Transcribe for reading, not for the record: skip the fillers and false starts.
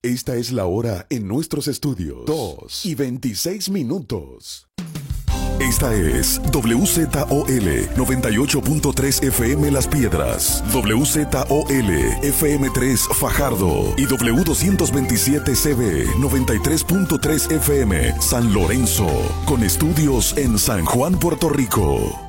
Esta es la hora en nuestros estudios. 2:26. Esta es WZOL 98.3 FM Las Piedras, WZOL FM3 Fajardo y W227CB 93.3 FM San Lorenzo, con estudios en San Juan, Puerto Rico.